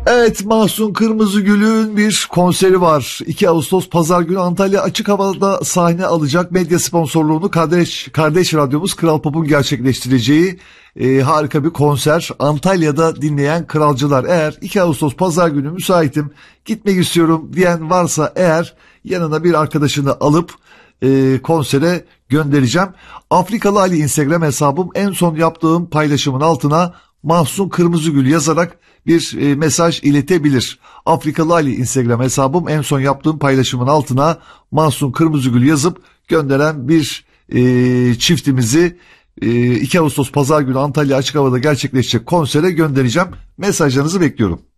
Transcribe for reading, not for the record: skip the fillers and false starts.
Evet, Mahsun Kırmızıgül'ün bir konseri var. 2 Ağustos Pazar günü Antalya Açık Hava'da sahne alacak. Medya sponsorluğunu kardeş radyomuz Kral Pop'un gerçekleştireceği harika bir konser. Antalya'da dinleyen kralcılar, eğer 2 Ağustos Pazar günü müsaitim, gitmek istiyorum diyen varsa eğer, yanına bir arkadaşını alıp konsere göndereceğim. Afrikalı Ali Instagram hesabım, en son yaptığım paylaşımın altına Mahsun Kırmızıgül yazarak bir mesaj iletebilir. Afrikalı Ali Instagram hesabım, en son yaptığım paylaşımın altına Mahsun Kırmızıgül yazıp gönderen bir çiftimizi 2 Ağustos Pazar günü Antalya Açık Hava'da gerçekleşecek konsere göndereceğim. Mesajlarınızı bekliyorum.